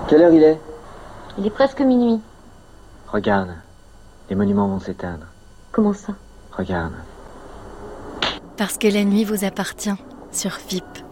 Quelle heure il est? Il est presque minuit. Regarde, les monuments vont s'éteindre. Comment ça? Regarde. Parce que la nuit vous appartient sur FIP.